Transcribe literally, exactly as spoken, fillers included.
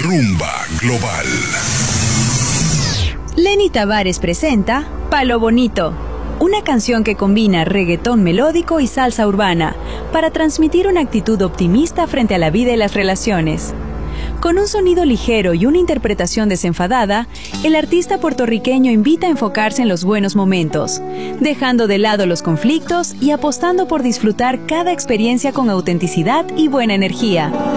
Rumba Global. Lenny Tavares presenta Palo Bonito, una canción que combina reggaetón melódico y salsa urbana para transmitir una actitud optimista frente a la vida y las relaciones. Con un sonido ligero y una interpretación desenfadada, el artista puertorriqueño invita a enfocarse en los buenos momentos, dejando de lado los conflictos y apostando por disfrutar cada experiencia con autenticidad y buena energía.